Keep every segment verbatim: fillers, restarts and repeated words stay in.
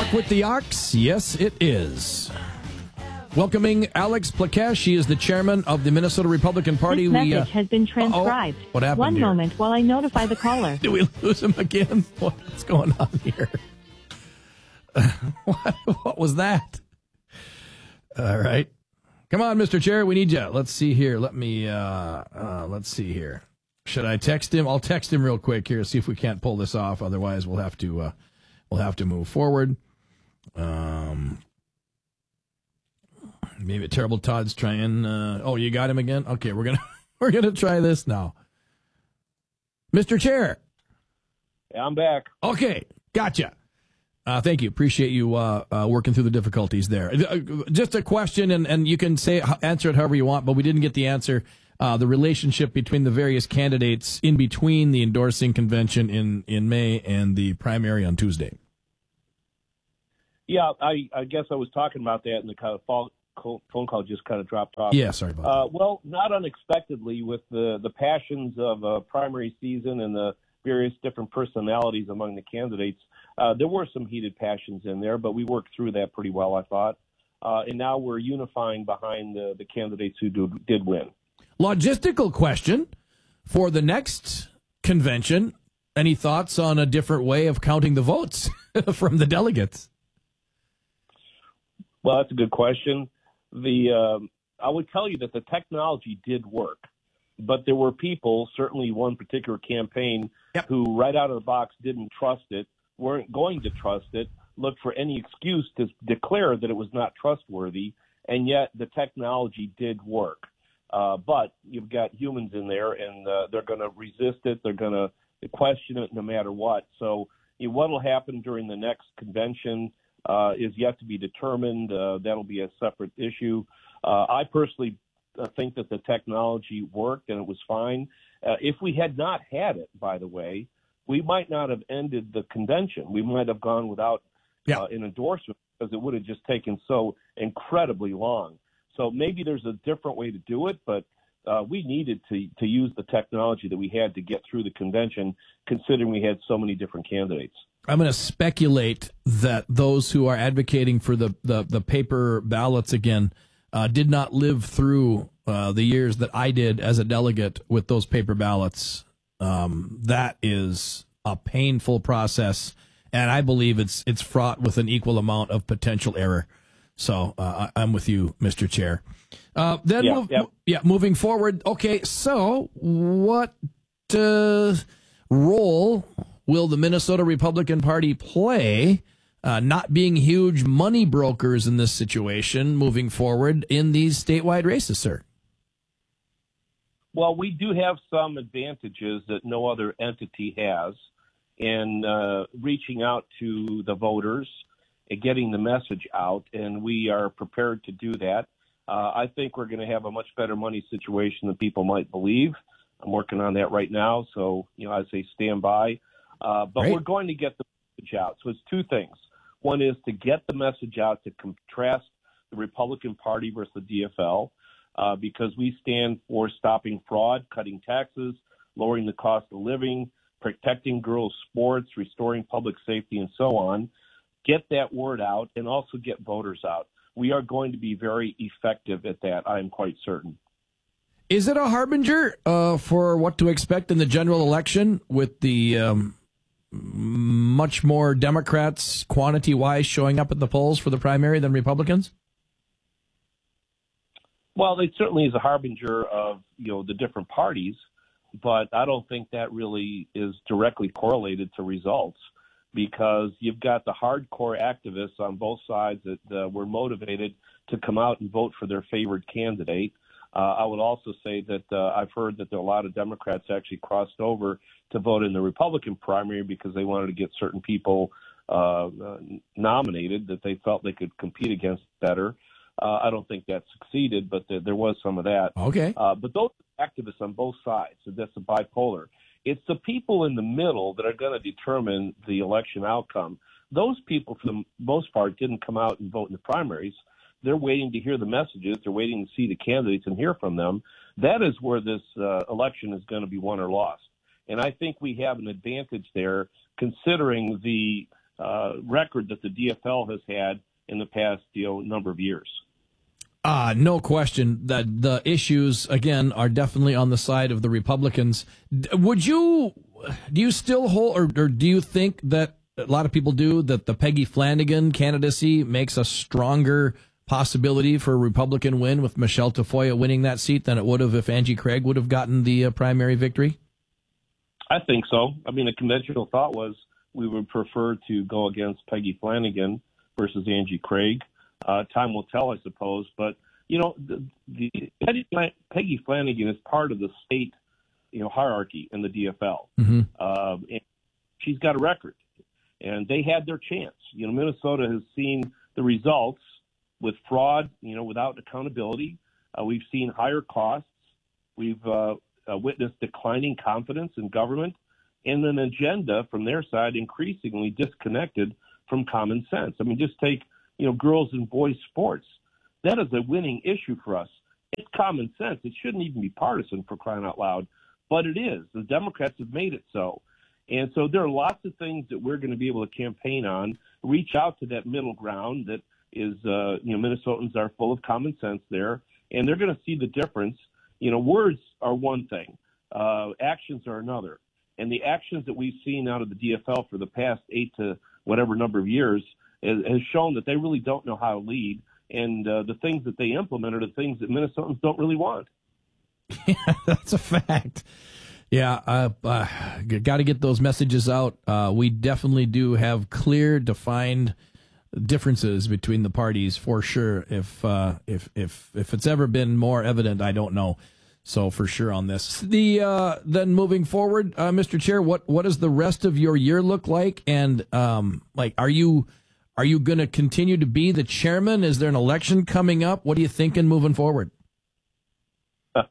Back with the Ox, yes it is. Welcoming Alex Plaquesh. She is the chairman of the Minnesota Republican Party. This we, message uh, has been transcribed. Uh-oh. What happened One here? moment while I notify the caller. Did we lose him again? What's going on here? what, what was that? All right. Come on, Mister Chair. We need you. Let's see here. Let me, uh, uh, let's see here. Should I text him? I'll text him real quick here, see if we can't pull this off. Otherwise, we'll have to, uh, we'll have to move forward. Um, maybe Terrible Todd's trying. Uh, oh, you got him again? Okay, we're gonna we're gonna try this now. Mister Chair. Yeah, I'm back. Okay, gotcha. Uh, thank you. Appreciate you uh, uh, working through the difficulties there. Uh, just a question, and, and you can say answer it however you want, but we didn't get the answer. Uh, the relationship between the various candidates in between the endorsing convention in, in May and the primary on Tuesday. Yeah, I, I guess I was talking about that, and the kind of phone phone call just kind of dropped off. Yeah, sorry about uh, that. Well, not unexpectedly, with the, the passions of a primary season and the various different personalities among the candidates, uh, there were some heated passions in there, but we worked through that pretty well, I thought. Uh, and now we're unifying behind the, the candidates who do, did win. Logistical question for the next convention. Any thoughts on a different way of counting the votes from the delegates? Well, that's a good question. The um, I would tell you that the technology did work, but there were people, certainly one particular campaign, yep. who right out of the box didn't trust it, weren't going to trust it, looked for any excuse to declare that it was not trustworthy, and yet the technology did work. Uh, but you've got humans in there, and uh, they're going to resist it. They're going to question it no matter what. So you know, what will happen during the next convention uh, is yet to be determined. Uh, that'll be a separate issue. Uh, I personally uh, think that the technology worked and it was fine. Uh, if we had not had it, by the way, we might not have ended the convention. We might have gone without yeah. uh, an endorsement because it would have just taken so incredibly long. So maybe there's a different way to do it, but uh, we needed to to use the technology that we had to get through the convention, considering we had so many different candidates. I'm going to speculate that those who are advocating for the, the, the paper ballots again uh, did not live through uh, the years that I did as a delegate with those paper ballots. Um, that is a painful process, and I believe it's it's fraught with an equal amount of potential error. So uh, I'm with you, Mister Chair. Uh, then, yeah, move, yeah. yeah, moving forward. Okay, so what uh, role will the Minnesota Republican Party play, uh, not being huge money brokers in this situation, moving forward in these statewide races, sir? Well, we do have some advantages that no other entity has in uh, reaching out to the voters and getting the message out, and we are prepared to do that. Uh, I think we're going to have a much better money situation than people might believe. I'm working on that right now, so you know, I say stand by. Uh, but Great. We're going to get the message out. So it's two things. One is to get the message out to contrast the Republican Party versus the D F L, uh, because we stand for stopping fraud, cutting taxes, lowering the cost of living, protecting girls' sports, restoring public safety, and so on. Get that word out and also get voters out. We are going to be very effective at that, I am quite certain. Is it a harbinger uh, for what to expect in the general election with the um, much more Democrats quantity-wise showing up at the polls for the primary than Republicans? Well, it certainly is a harbinger of, you know, the different parties, but I don't think that really is directly correlated to results, because you've got the hardcore activists on both sides that uh, were motivated to come out and vote for their favorite candidate. Uh, I would also say that uh, I've heard that there are a lot of Democrats actually crossed over to vote in the Republican primary because they wanted to get certain people uh, uh, nominated that they felt they could compete against better. Uh, I don't think that succeeded, but there, there was some of that. Okay. Uh, but those activists on both sides, so that's a bipolar. It's the people in the middle that are going to determine the election outcome. Those people, for the most part, didn't come out and vote in the primaries. They're waiting to hear the messages. They're waiting to see the candidates and hear from them. That is where this uh, election is going to be won or lost. And I think we have an advantage there, considering the uh, record that the D F L has had in the past, you know, number of years. Uh, no question that the issues, again, are definitely on the side of the Republicans. Would you, do you still hold, or, or do you think that a lot of people do, that the Peggy Flanagan candidacy makes a stronger possibility for a Republican win with Michelle Tafoya winning that seat than it would have if Angie Craig would have gotten the uh, primary victory? I think so. I mean, the conventional thought was we would prefer to go against Peggy Flanagan versus Angie Craig. Uh, time will tell, I suppose. But, you know, the, the Peggy Flanagan is part of the state, you know, hierarchy in the D F L. Mm-hmm. Uh, and she's got a record. And they had their chance. You know, Minnesota has seen the results with fraud, you know, without accountability. Uh, we've seen higher costs. We've uh, uh, witnessed declining confidence in government and an agenda from their side increasingly disconnected from common sense. I mean, just take, you know, girls and boys sports. That is a winning issue for us. It's common sense. It shouldn't even be partisan, for crying out loud, but it is. The Democrats have made it so. And so there are lots of things that we're going to be able to campaign on, reach out to that middle ground that is, uh, you know, Minnesotans are full of common sense there, and they're going to see the difference. You know, words are one thing. Uh, actions are another. And the actions that we've seen out of the D F L for the past eight to whatever number of years has shown that they really don't know how to lead, and uh, the things that they implement are the things that Minnesotans don't really want. Yeah, that's a fact. Yeah, uh, uh, got to get those messages out. Uh, we definitely do have clear, defined differences between the parties for sure. If uh, if if if it's ever been more evident, I don't know. So for sure on this. The uh, then moving forward, uh, Mister Chair, what what does the rest of your year look like? And um, like, are you are you going to continue to be the chairman? Is there an election coming up? What are you thinking moving forward? Uh,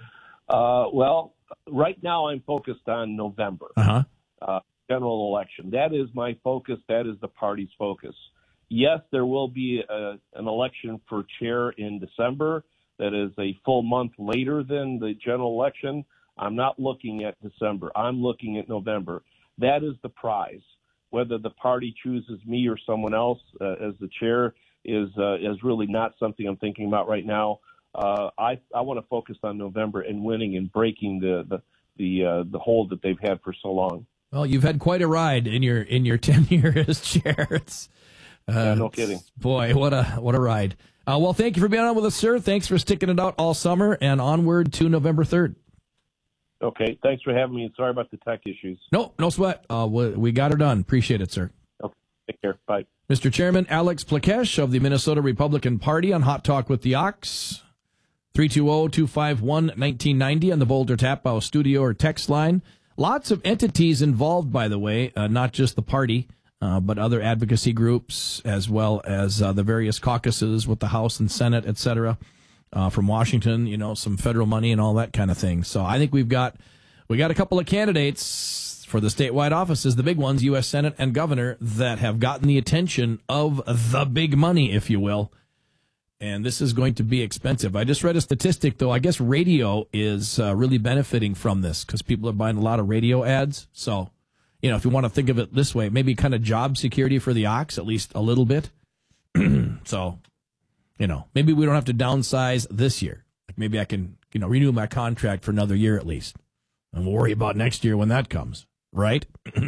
well, right now I'm focused on November, uh-huh. uh, general election. That is my focus. That is the party's focus. Yes, there will be a, an election for chair in December. That is a full month later than the general election. I'm not looking at December. I'm looking at November. That is the prize. Whether the party chooses me or someone else uh, as the chair is uh, is really not something I'm thinking about right now. Uh, I I want to focus on November and winning and breaking the the the, uh, the hold that they've had for so long. Well, you've had quite a ride in your in your tenure as chair. It's, uh, yeah, no kidding. Boy, what a what a ride. Uh, well, thank you for being on with us, sir. Thanks for sticking it out all summer, and onward to November third. Okay, thanks for having me, and sorry about the tech issues. No, no sweat. Uh, we, we got her done. Appreciate it, sir. Okay, take care. Bye. Mister Chairman, Alex Plakesh of the Minnesota Republican Party on Hot Talk with the Ox. three two zero, two five one, one nine nine zero on the Boulder Tap-Out studio or text line. Lots of entities involved, by the way, uh, not just the party. Uh, but other advocacy groups, as well as uh, the various caucuses with the House and Senate, et cetera, uh, from Washington, you know, some federal money and all that kind of thing. So I think we've got we got a couple of candidates for the statewide offices, the big ones, U S Senate and governor, that have gotten the attention of the big money, if you will. And this is going to be expensive. I just read a statistic, though. I guess radio is uh, really benefiting from this because people are buying a lot of radio ads. So, you know, if you want to think of it this way, maybe kind of job security for the Ox, at least a little bit. So, you know, maybe we don't have to downsize this year. Like maybe I can, you know, renew my contract for another year at least. And we'll worry about next year when that comes, right?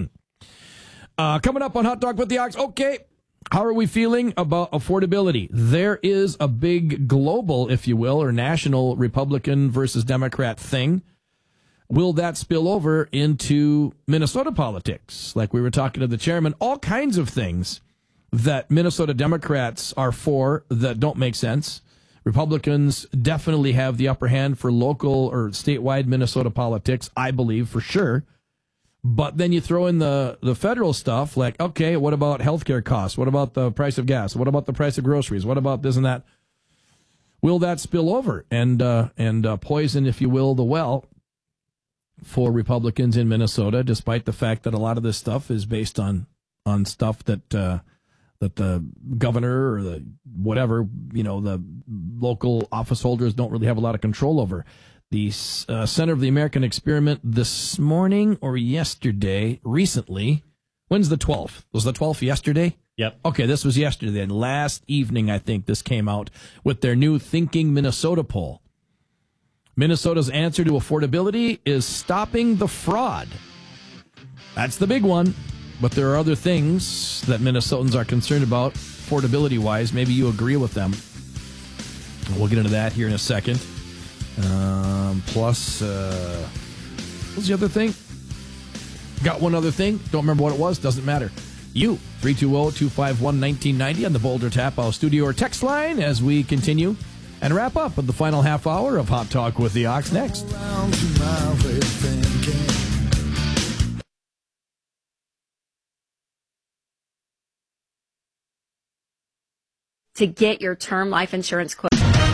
uh, coming up on Hot Talk with the Ox. Okay, how are we feeling about affordability? There is a big global, if you will, or national Republican versus Democrat thing. Will that spill over into Minnesota politics? Like we were talking to the chairman, all kinds of things that Minnesota Democrats are for that don't make sense. Republicans definitely have the upper hand for local or statewide Minnesota politics, I believe, for sure. But then you throw in the, the federal stuff, like, okay, what about healthcare costs? What about the price of gas? What about the price of groceries? What about this and that? Will that spill over and uh, and uh, poison, if you will, the well for Republicans in Minnesota, despite the fact that a lot of this stuff is based on on stuff that uh, that the governor or the whatever, you know, the local office holders don't really have a lot of control over. The uh, Center of the American Experiment this morning or yesterday, recently, When's the twelfth? Was the twelfth yesterday? Yep. Okay, this was yesterday. And last evening, I think, this came out with their new Thinking Minnesota poll. Minnesota's answer to affordability is stopping the fraud. That's the big one. But there are other things that Minnesotans are concerned about, affordability-wise. Maybe you agree with them. We'll get into that here in a second. Um, plus, uh, what's the other thing? Got one other thing. Don't remember what it was. Doesn't matter. You, three two zero, two five one, one nine nine zero on the Boulder Tap Out studio or text line as we continue and wrap up with the final half hour of Hot Talk with the Ox next. To get your term life insurance quote.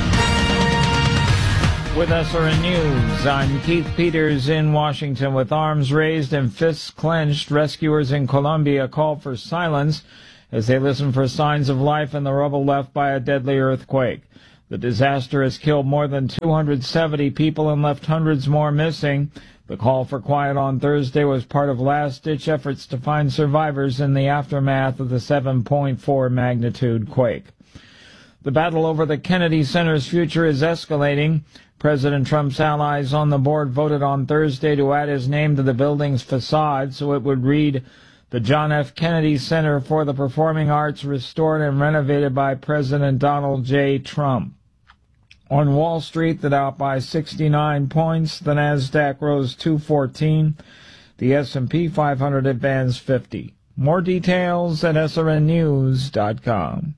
With S R N News, I'm Keith Peters in Washington. With arms raised and fists clenched, rescuers in Colombia call for silence as they listen for signs of life in the rubble left by a deadly earthquake. The disaster has killed more than two hundred seventy people and left hundreds more missing. The call for quiet on Thursday was part of last-ditch efforts to find survivors in the aftermath of the seven point four magnitude quake. The battle over the Kennedy Center's future is escalating. President Trump's allies on the board voted on Thursday to add his name to the building's facade so it would read the John F. Kennedy Center for the Performing Arts, restored and renovated by President Donald J. Trump. On Wall Street, the Dow by sixty-nine points, the NASDAQ rose two fourteen, the S and P five hundred advanced fifty. More details at S R N news dot com.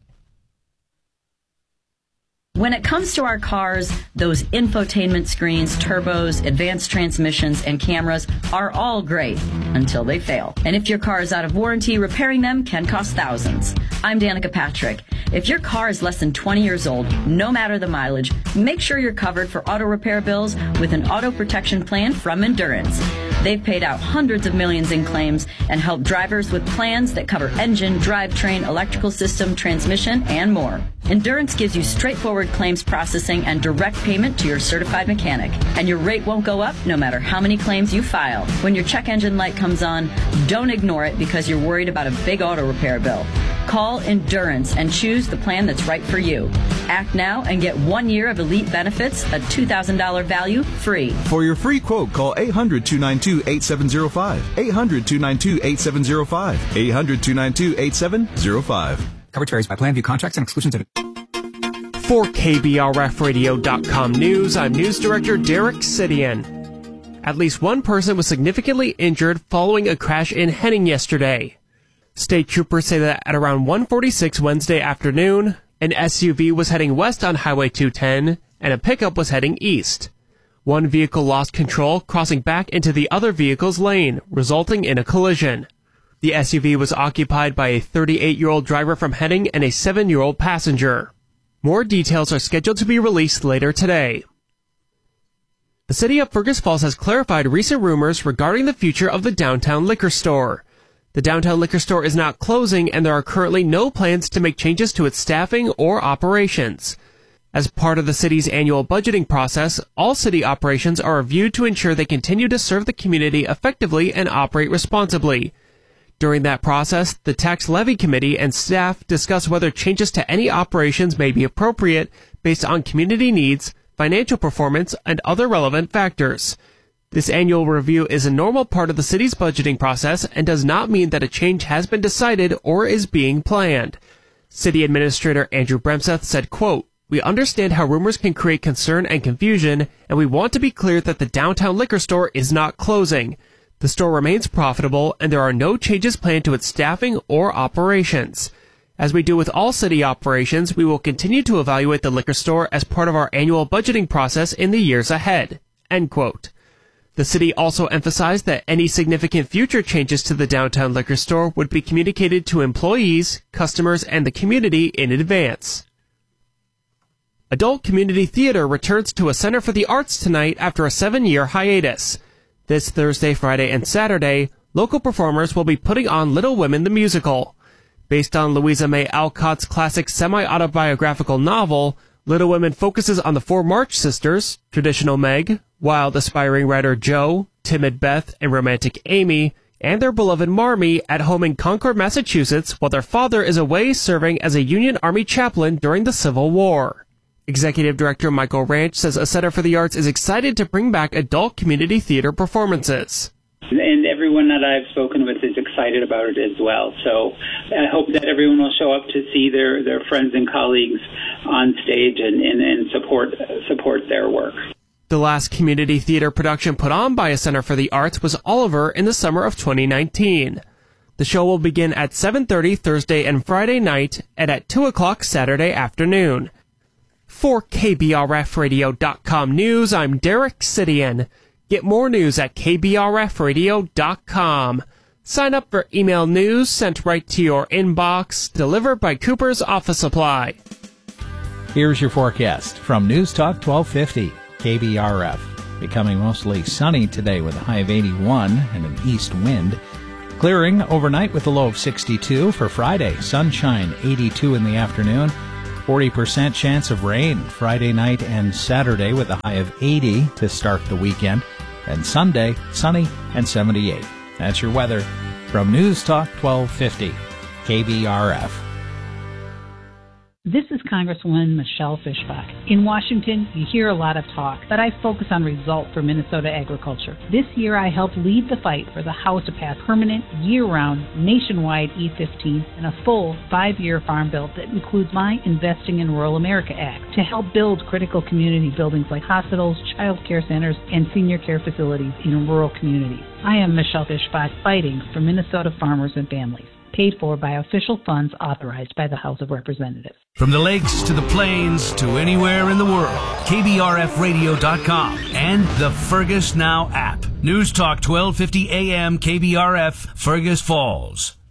When it comes to our cars, those infotainment screens, turbos, advanced transmissions, and cameras are all great until they fail. And if your car is out of warranty, repairing them can cost thousands. I'm Danica Patrick. If your car is less than twenty years old, no matter the mileage, make sure you're covered for auto repair bills with an auto protection plan from Endurance. They've paid out hundreds of millions in claims and helped drivers with plans that cover engine, drivetrain, electrical system, transmission, and more. Endurance gives you straightforward claims processing and direct payment to your certified mechanic. And your rate won't go up no matter how many claims you file. When your check engine light comes on, don't ignore it because you're worried about a big auto repair bill. Call Endurance and choose the plan that's right for you. Act now and get one year of elite benefits, a two thousand dollars value, free. For your free quote, call eight hundred, two nine two, eight seven zero five. eight hundred, two nine two, eight seven zero five. eight hundred, two nine two, eight seven zero five. Coverage varies by plan, view contracts, and exclusions. For K B R F radio dot com News, I'm News Director Derek Sidian. At least one person was significantly injured following a crash in Henning yesterday. State troopers say that at around one forty-six Wednesday afternoon, an S U V was heading west on Highway two ten, and a pickup was heading east. One vehicle lost control, crossing back into the other vehicle's lane, resulting in a collision. The S U V was occupied by a thirty-eight-year-old driver from Henning and a seven-year-old passenger. More details are scheduled to be released later today. The city of Fergus Falls has clarified recent rumors regarding the future of the downtown liquor store. The downtown liquor store is not closing, and there are currently no plans to make changes to its staffing or operations. As part of the city's annual budgeting process, all city operations are reviewed to ensure they continue to serve the community effectively and operate responsibly. During that process, the Tax Levy Committee and staff discuss whether changes to any operations may be appropriate based on community needs, financial performance, and other relevant factors. This annual review is a normal part of the city's budgeting process and does not mean that a change has been decided or is being planned. City Administrator Andrew Bremseth said, quote, "We understand how rumors can create concern and confusion, and we want to be clear that the downtown liquor store is not closing. The store remains profitable, and there are no changes planned to its staffing or operations. As we do with all city operations, we will continue to evaluate the liquor store as part of our annual budgeting process in the years ahead." End quote. The city also emphasized that any significant future changes to the downtown liquor store would be communicated to employees, customers, and the community in advance. Adult Community Theater returns to a Center for the Arts tonight after a seven-year hiatus. This Thursday, Friday, and Saturday, local performers will be putting on Little Women the Musical. Based on Louisa May Alcott's classic semi-autobiographical novel, Little Women focuses on the four March sisters, traditional Meg, wild aspiring writer Jo, timid Beth, and romantic Amy, and their beloved Marmee at home in Concord, Massachusetts, while their father is away serving as a Union Army chaplain during the Civil War. Executive Director Michael Ranch says a Center for the Arts is excited to bring back adult community theater performances. And everyone that I've spoken with is excited about it as well. So I hope that everyone will show up to see their, their friends and colleagues on stage and, and, and support support their work. The last community theater production put on by a Center for the Arts was Oliver in the summer of twenty nineteen. The show will begin at seven thirty Thursday and Friday night and at two o'clock Saturday afternoon. For K B R F radio dot com News, I'm Derek Sidian. Get more news at K B R F radio dot com. Sign up for email news sent right to your inbox, delivered by Cooper's Office Supply. Here's your forecast from News Talk twelve fifty, K B R F. Becoming mostly sunny today with a high of eighty-one and an east wind. Clearing overnight with a low of sixty-two for Friday. Sunshine, eighty-two in the afternoon. forty percent chance of rain Friday night and Saturday with a high of eighty to start the weekend. And Sunday, sunny and seventy-eight. That's your weather from News Talk twelve fifty, K B R F. This is Congresswoman Michelle Fischbach. In Washington, you hear a lot of talk, but I focus on results for Minnesota agriculture. This year, I helped lead the fight for the House to pass permanent, year-round, nationwide E fifteen and a full five-year farm bill that includes my Investing in Rural America Act to help build critical community buildings like hospitals, child care centers, and senior care facilities in rural communities. I am Michelle Fischbach, fighting for Minnesota farmers and families. Paid for by official funds authorized by the House of Representatives. From the lakes to the plains to anywhere in the world, K B R F radio dot com and the Fergus Now app. News Talk twelve fifty A M K B R F, Fergus Falls.